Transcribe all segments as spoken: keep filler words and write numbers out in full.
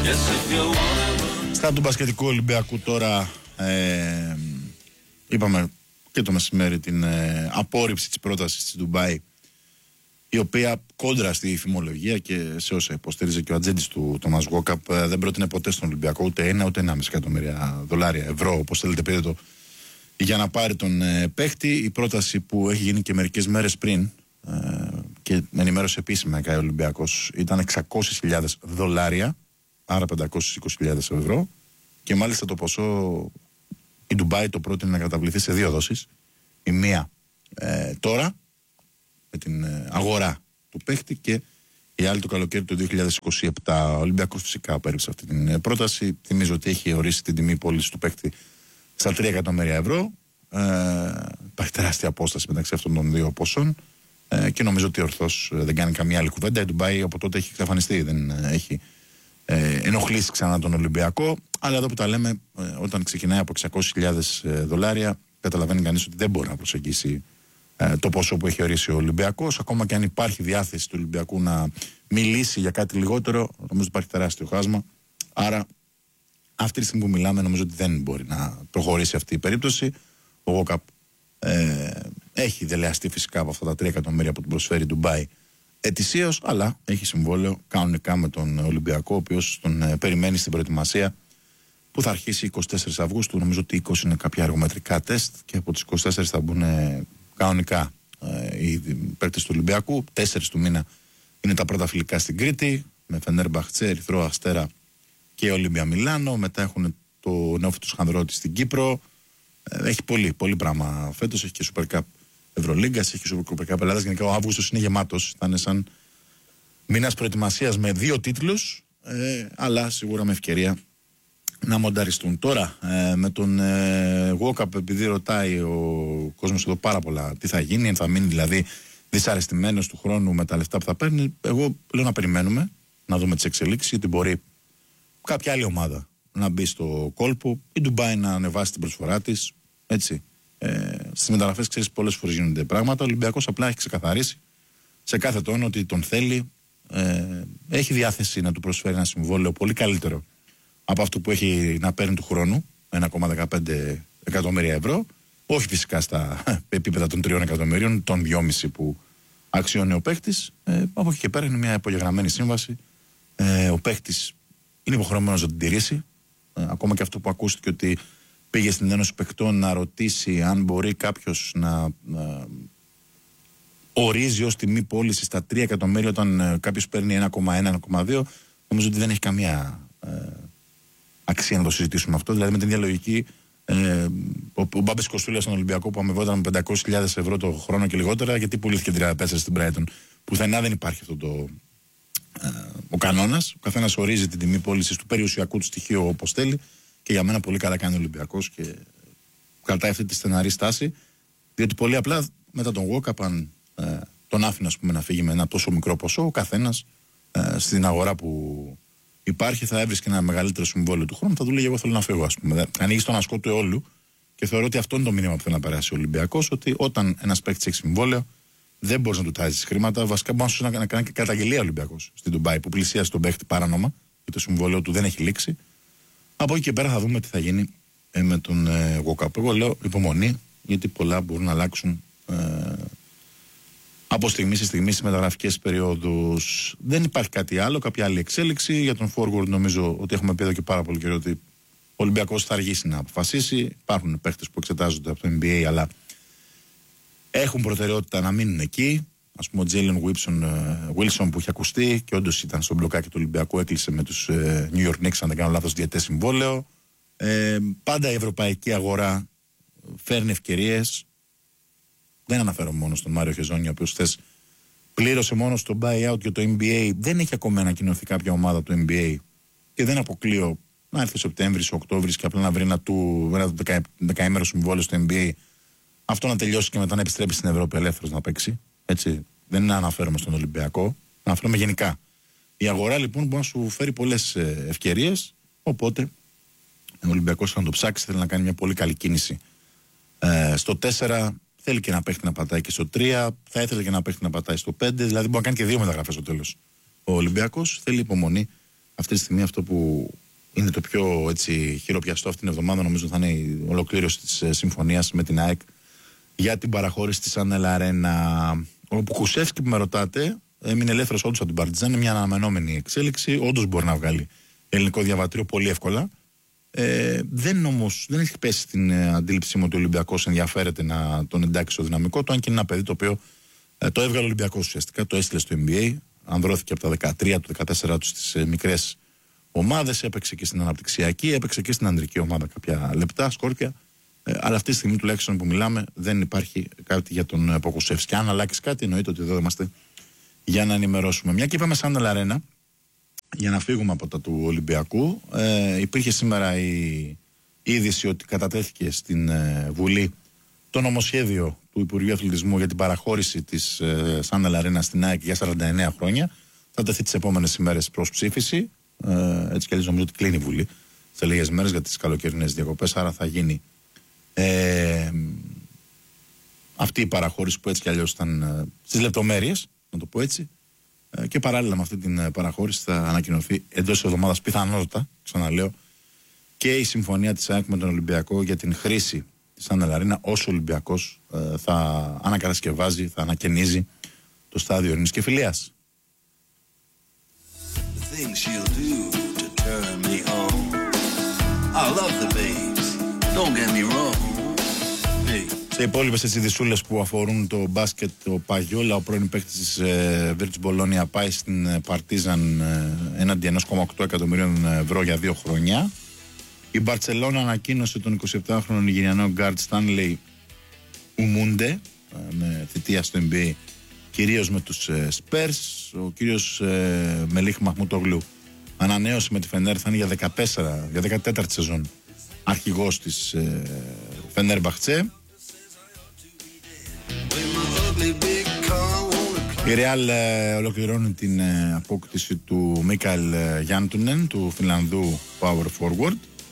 Στα του μπασκετικού Ολυμπιακού τώρα ε, είπαμε και το μεσημέρι την ε, απόρριψη της πρότασης της Ντουμπάι, η οποία κόντρα στη φημολογία και σε όσα υποστήριζε και ο ατζέντης του Τόμας Γουόκαπ δεν πρότεινε ποτέ στον Ολυμπιακό ούτε ένα ούτε ενάμιση εκατομμύρια δολάρια, ευρώ, όπως θέλετε πείτε το, για να πάρει τον ε, παίχτη. Η πρόταση που έχει γίνει και μερικές μέρες πριν ε, και με ενημέρωσε επίσημα ο Ολυμπιακός ήταν εξακόσιες χιλιάδες δολάρια, άρα πεντακόσιες είκοσι χιλιάδες ευρώ, και μάλιστα το ποσό η Ντουμπάι το πρότεινε να καταβληθεί σε δύο δόσεις. Η μία ε, τώρα με την ε, αγορά του παίχτη και η άλλη το καλοκαίρι του δύο χιλιάδες είκοσι επτά. Ο Ολυμπιακός φυσικά απέρριψε αυτή την ε, πρόταση. Θυμίζω ότι έχει ορίσει την τιμή πώληση του παίχτη στα τρία εκατομμύρια ευρώ. Ε, υπάρχει τεράστια απόσταση μεταξύ αυτών των δύο ποσών ε, και νομίζω ότι ορθώς ε, δεν κάνει καμία άλλη κουβέντα. Η Ντουμπάι από τότε έχει εξαφανιστεί, δεν ε, έχει ε, ενοχλήσει ξανά τον Ολυμπιακό. Αλλά εδώ που τα λέμε, ε, όταν ξεκινάει από εξακόσιες χιλιάδες δολάρια, καταλαβαίνει κανείς ότι δεν μπορεί να προσεγγίσει ε, το ποσό που έχει ορίσει ο Ολυμπιακός. Ακόμα και αν υπάρχει διάθεση του Ολυμπιακού να μιλήσει για κάτι λιγότερο, νομίζω ότι υπάρχει τεράστιο χάσμα. Άρα, αυτή τη στιγμή που μιλάμε, νομίζω ότι δεν μπορεί να προχωρήσει αυτή η περίπτωση. Ο Γουόκαπ ε, έχει δελεαστεί φυσικά από αυτά τα τρία εκατομμύρια που του προσφέρει η Ντουμπάι ετησίως, αλλά έχει συμβόλαιο κανονικά με τον Ολυμπιακό, ο οποίος τον ε, περιμένει στην προετοιμασία που θα αρχίσει εικοστή τέταρτη Αυγούστου. Νομίζω ότι είκοσι είναι κάποια αργομετρικά τεστ και από τις είκοσι τέσσερις θα μπουν ε, κανονικά ε, οι παίκτες του Ολυμπιακού. τέσσερις του μήνα είναι τα πρώτα φιλικά στην Κρήτη, με Φενέρμπαχτσε, Ερυθρό Αστέρα και Ολύμπια Μιλάνο. Μετά έχουν το νεόφυτο Σχανδρότη στην Κύπρο. Ε, έχει πολύ, πολύ πράγμα φέτος. Έχει και Super Cup Ευρωλίγκας, έχει και Super Cup Ελλάδας. Γενικά ο Αύγουστος είναι γεμάτος. Ήταν σαν μήνας προετοιμασίας με δύο τίτλους, ε, αλλά σίγουρα με ευκαιρία να μονταριστούν. Τώρα ε, με τον Γουόκαπ, ε, επειδή ρωτάει ο κόσμος εδώ πάρα πολλά τι θα γίνει, αν θα μείνει δηλαδή δυσαρεστημένος του χρόνου με τα λεφτά που θα παίρνει, εγώ λέω να περιμένουμε να δούμε τις εξελίξεις, γιατί μπορεί κάποια άλλη ομάδα να μπει στο κόλπο, η Ντουμπάι να ανεβάσει την προσφορά της, έτσι. Ε, στις μεταγραφές, ξέρεις, πολλές φορές γίνονται πράγματα. Ο Ολυμπιακός απλά έχει ξεκαθαρίσει σε κάθε τόνο ότι τον θέλει, ε, έχει διάθεση να του προσφέρει ένα συμβόλαιο πολύ καλύτερο από αυτό που έχει να παίρνει του χρόνου, ένα κόμμα δεκαπέντε εκατομμύρια ευρώ, όχι φυσικά στα επίπεδα των τριών εκατομμυρίων, των δυόμισι που αξιώνει ο παίκτης. Ε, από εκεί και πέρα είναι μια υπογεγραμμένη σύμβαση. Ε, ο παίκτης είναι υποχρεωμένος να την τηρήσει. Ε, ακόμα και αυτό που ακούστηκε ότι πήγε στην Ένωση Παικτών να ρωτήσει αν μπορεί κάποιος να, να ορίζει ως τιμή πώληση στα τρία εκατομμύρια όταν ε, κάποιος παίρνει ένα κόμμα ένα, ένα κόμμα δύο. Νομίζω ότι δεν έχει καμία ε, αξία να το συζητήσουμε αυτό. Δηλαδή με την ίδια λογική, ε, ο, ο Μπάμπης Κοστούλιας στον Ολυμπιακό που αμοιβόταν με πεντακόσιες χιλιάδες ευρώ το χρόνο και λιγότερα, γιατί πουλήθηκε τριάντα τέσσερα στην Brighton. Πουθενά δεν υπάρχει αυτό το, ε, ο κανόνας. Ο καθένας ορίζει την τιμή πώλησης του περιουσιακού του στοιχείου όπως θέλει, και για μένα πολύ καλά κάνει ο Ολυμπιακός και κρατάει αυτή τη στεναρή στάση, διότι πολύ απλά μετά τον Γουόκαπ, αν ε, τον άφηνε ας πούμε, να φύγει με ένα τόσο μικρό ποσό, ο καθένας ε, στην αγορά που υπάρχει θα έβρισκε ένα μεγαλύτερο συμβόλαιο του χρόνου, θα του λέγει: εγώ θέλω να φύγω, ας πούμε. Ανοίγει τον ασκό του αιώλου, και θεωρώ ότι αυτό είναι το μήνυμα που θέλει να περάσει ο Ολυμπιακός, ότι όταν ένας παίκτης έχει συμβόλαιο, δεν μπορεί να του τάζει χρήματα. Βασικά, μπορεί να, να κάνει και καταγγελία ο Ολυμπιακός στην Ντουμπάι, που πλησίασε τον παίκτη παράνομα, και το συμβόλαιο του δεν έχει λήξει. Από εκεί και πέρα θα δούμε τι θα γίνει ε, με τον ε, Γουόκαπ. Εγώ λέω υπομονή, γιατί πολλά μπορούν να αλλάξουν ε, από στιγμή σε στιγμή στις μεταγραφικές περιόδους. Δεν υπάρχει κάτι άλλο, κάποια άλλη εξέλιξη. Για τον forward νομίζω ότι έχουμε πει εδώ και πάρα πολύ καιρό ότι ο Ολυμπιακός θα αργήσει να αποφασίσει. Υπάρχουν παίχτες που εξετάζονται από το N B A, αλλά έχουν προτεραιότητα να μείνουν εκεί. Ας πούμε ο Τζέιλεν Wilson που είχε ακουστεί και όντως ήταν στο μπλοκάκι του Ολυμπιακού, έκλεισε με τους ε, New York Knicks, αν δεν κάνω λάθος, διετές συμβόλαιο. Ε, πάντα η ευρωπαϊκή αγορά φέρνει ευκαιρίες. Δεν αναφέρω μόνο στον Μάριο Χεζόνια, ο οποίος χθες πλήρωσε μόνο στο buyout και το N B A. Δεν έχει ακόμα ανακοινωθεί κάποια ομάδα του N B A και δεν αποκλείω να έρθει Σεπτέμβρης, Οκτώβρης και απλά να βρει ένα, του, ένα δεκα, δεκαήμερο συμβόλαιο στο N B A. Αυτό να τελειώσει και μετά να επιστρέψει στην Ευρώπη ελεύθερος να παίξει. Έτσι, δεν αναφέρομαι στον Ολυμπιακό, αναφέρομαι γενικά. Η αγορά λοιπόν μπορεί να σου φέρει πολλές ευκαιρίες. Οπότε ο Ολυμπιακός θα το ψάξει, θέλει να κάνει μια πολύ καλή κίνηση ε, στο τέσσερα. Θέλει και να παίχτη να πατάει και στο τρία. Θα ήθελε και να παίχτη να πατάει στο πέντε. Δηλαδή μπορεί να κάνει και δύο μεταγραφές στο τέλος. Ο Ολυμπιακός θέλει υπομονή αυτή τη στιγμή αυτό που είναι το πιο έτσι, χειροπιαστό αυτήν την εβδομάδα νομίζω θα είναι η ολοκλήρωση της ε, συμφωνίας με την ΑΕΚ για την παραχώρηση της Άνελ Αρένα. Ο Πουκουσεύσκι που με ρωτάτε έμεινε ελεύθερος όντως από την Παρτιζάν, είναι μια αναμενόμενη εξέλιξη, όντως μπορεί να βγάλει ελληνικό διαβατήριο πολύ εύκολα. Ε, δεν όμως, δεν έχει πέσει στην ε, αντίληψή μου ότι ο Ολυμπιακός ενδιαφέρεται να τον εντάξει στο δυναμικό του, αν και είναι ένα παιδί το οποίο ε, το έβγαλε ο Ολυμπιακός ουσιαστικά, το έστειλε στο Εν Μπι Έι, ανδρώθηκε από τα δεκατρία του, δεκατέσσερα του στις ε, μικρές ομάδες, έπαιξε και στην αναπτυξιακή, έπαιξε και στην ανδρική ομάδα κάποια λεπτά, σκόρπια. Ε, αλλά αυτή τη στιγμή τουλάχιστον που μιλάμε δεν υπάρχει κάτι για τον Ποκουσεύσκι. Και αν αλλάξει κάτι, εννοείται ότι εδώ είμαστε για να ενημερώσουμε. Μια και είπαμε σαν Αρένα, για να φύγουμε από τα του Ολυμπιακού, ε, υπήρχε σήμερα η είδηση ότι κατατέθηκε στην ε, Βουλή το νομοσχέδιο του Υπουργείου Αθλητισμού για την παραχώρηση της ε, Σάνελ Αρένα στην ΑΕΚ για σαράντα εννέα χρόνια. Θα τεθεί τις επόμενες ημέρες προς ψήφιση. Ε, έτσι κι αλλιώς νομίζω ότι κλείνει η Βουλή σε λίγες μέρες για τις καλοκαιρινές διακοπές. Άρα θα γίνει ε, αυτή η παραχώρηση που έτσι κι αλλιώς ήταν ε, στις λεπτομέρειες, να το πω έτσι. Ε, και παράλληλα με αυτή την ε, παραχώρηση θα ανακοινωθεί εντός της εβδομάδας πιθανότατα, ξαναλέω, και η συμφωνία της ΑΕΚ με τον Ολυμπιακό για την χρήση της Άνελ Αρένα όσο ο Ολυμπιακός ε, θα ανακατασκευάζει, θα ανακαινίζει το στάδιο Ειρήνης και Φιλίας. Σε υπόλοιπες έτσι δυσούλες που αφορούν το μπάσκετ, ο Παγιόλα, ο πρώην παίκτης της ε, Virtus Bologna, πάει στην Παρτίζαν ε, έναντι ενός κόμμα οκτώ εκατομμυρίων ευρώ για δύο χρόνια. Η Μπαρτσελώνα ανακοίνωσε τον εικοσιεπτάχρονο Νιγηριανό γκάρντ Στάνλεϊ Ουμούντε ε, με θητεία στο Εν Μπι Έι, κυρίως με τους ε, Σπέρς. Ο κύριος ε, Μελίχ Μαχμούτογλου ανανέωσε με τη Φενέρ, θα είναι για δεκατέσσερα, για δεκατέταρτη σεζόν αρχηγός της ε, Φενέρμπαχτσε. Η Ρεάλ ε, ολοκληρώνει την ε, απόκτηση του Μίκαελ ε, Γιάντουνεν, του Φινλανδού power forward.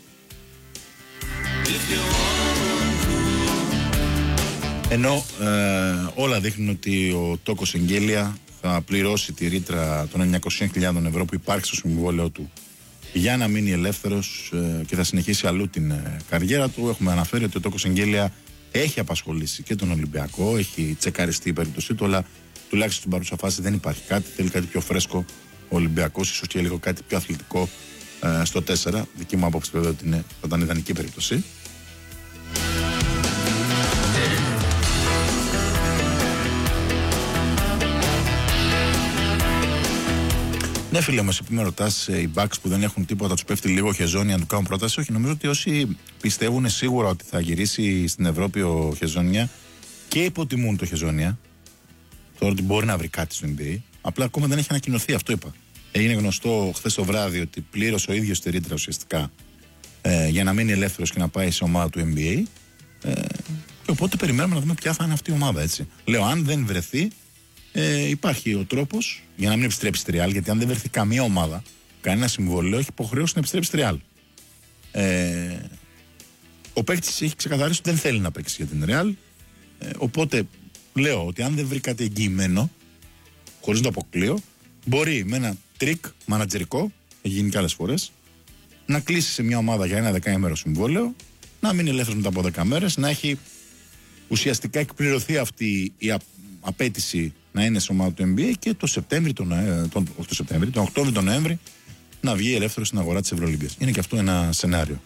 Ενώ ε, όλα δείχνουν ότι ο Τόκος Εγγέλια θα πληρώσει τη ρήτρα των εννιακόσιες χιλιάδες ευρώ που υπάρχει στο συμβόλαιο του για να μείνει ελεύθερος ε, και θα συνεχίσει αλλού την ε, καριέρα του. Έχουμε αναφέρει ότι ο Τόκος Εγγέλια έχει απασχολήσει και τον Ολυμπιακό, έχει τσεκαριστεί η περίπτωσή του, αλλά τουλάχιστον στην παρούσα φάση δεν υπάρχει κάτι. Θέλει κάτι πιο φρέσκο ο Ολυμπιακός, ίσως και λίγο κάτι πιο αθλητικό ε, στο τέσσερα. Δική μου άποψη βέβαια ότι είναι, θα ήταν ιδανική περίπτωση. Ναι, φίλε μας, επειδή με ρωτάς, οι Bucks που δεν έχουν τίποτα, τους πέφτει λίγο Χεζόνια να του κάνουν πρόταση. Όχι, νομίζω ότι όσοι πιστεύουν σίγουρα ότι θα γυρίσει στην Ευρώπη ο Χεζόνια και υποτιμούν το Χεζόνια, τώρα ότι μπορεί να βρει κάτι στο Εν Μπι Έι, απλά ακόμα δεν έχει ανακοινωθεί, αυτό είπα. Έγινε γνωστό χθες το βράδυ ότι πλήρωσε ο ίδιος τη ρήτρα ουσιαστικά ε, για να μείνει ελεύθερος και να πάει σε ομάδα του Εν Μπι Έι. Ε, και οπότε περιμένουμε να δούμε ποια θα είναι αυτή η ομάδα, έτσι. Λέω, αν δεν βρεθεί, Ε, υπάρχει ο τρόπος για να μην επιστρέψει στη Ρεάλ, γιατί αν δεν βρεθεί καμία ομάδα, κανένα συμβόλαιο, έχει υποχρέωση να επιστρέψει στη Ρεάλ. Ε, ο παίκτης έχει ξεκαθαρίσει ότι δεν θέλει να παίξει για την Ρεάλ. Ε, οπότε λέω ότι αν δεν βρει κάτι εγγυημένο, χωρίς να το αποκλείω, μπορεί με ένα τρίκ μανατζερικό, έχει γίνει και άλλες φορές, να κλείσει σε μια ομάδα για ένα δεκαήμερο συμβόλαιο, να μείνει ελεύθερος μετά από δέκα μέρες, να έχει ουσιαστικά εκπληρωθεί αυτή η απέτηση να είναι σε ομάδα του Εν Μπι Έι και το Σεπτέμβρη, τον, τον, όχι το Σεπτέμβρη, τον Οκτώβρη, τον Νοέμβρη να βγει ελεύθερο στην αγορά της Ευρωλίγκας. Είναι και αυτό ένα σενάριο.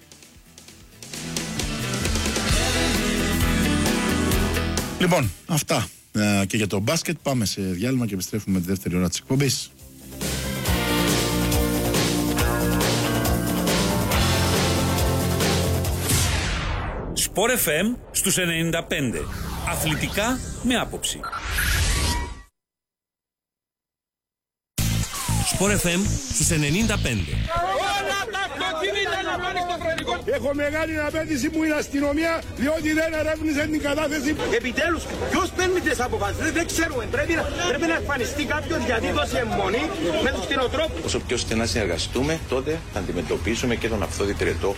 Λοιπόν, αυτά ε, και για το μπάσκετ. Πάμε σε διάλειμμα και επιστρέφουμε με τη δεύτερη ώρα της εκπομπής. Sport εφ εμ στους ενενήντα πέντε. Αθλητικά με άποψη. Sport εφ εμ στους ενενήντα πέντε. Έχω μεγάλη απέτηση που είναι αστυνομία, διότι δεν ερεύνησε την κατάθεση. Επιτέλους, ποιος παίρνει τις αποφάσεις, δεν ξέρουμε. Πρέπει να, πρέπει να εμφανιστεί κάποιος γιατί δώσει αιμονή με τους κτηνοτρόφους. Όσο πιο στενά συνεργαστούμε, τότε θα αντιμετωπίσουμε και τον αυθόδη πυρετό.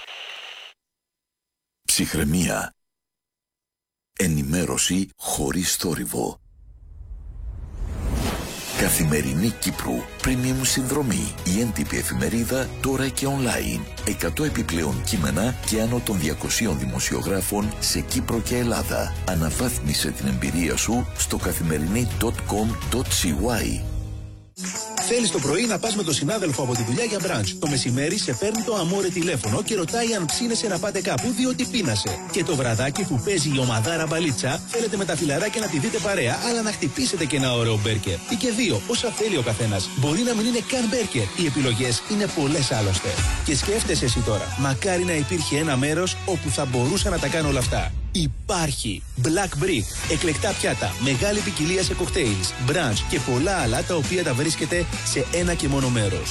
Ψυχραιμία. Ενημέρωση χωρίς θόρυβο. Καθημερινή Κύπρου, premium συνδρομή. Η έντυπη εφημερίδα τώρα και online. εκατό επιπλέον κείμενα και άνω των διακοσίων δημοσιογράφων σε Κύπρο και Ελλάδα. Αναβάθμισε την εμπειρία σου στο καθημερινή τελεία κομ τελεία σι γουάι. Θέλεις το πρωί να πας με τον συνάδελφο από τη δουλειά για μπραντς. Το μεσημέρι σε παίρνει το αμόρε τηλέφωνο και ρωτάει αν ψήνεσαι να πάτε κάπου διότι πείνασε. Και το βραδάκι που παίζει η ομαδάρα μπαλίτσα, θέλετε με τα φιλαράκια να τη δείτε παρέα, αλλά να χτυπήσετε και ένα ωραίο μπέρκερ. Ή και δύο, όσα θέλει ο καθένας. Μπορεί να μην είναι καν μπέρκερ. Οι επιλογές είναι πολλές άλλωστε. Και σκέφτεσαι εσύ τώρα, μακάρι να υπήρχε ένα μέρος όπου θα μπορούσα να τα κάνω όλα αυτά. Υπάρχει Black Brick, εκλεκτά πιάτα, μεγάλη ποικιλία σε κοκτέιλς, brunch και πολλά άλλα τα οποία τα βρίσκεται σε ένα και μόνο μέρος.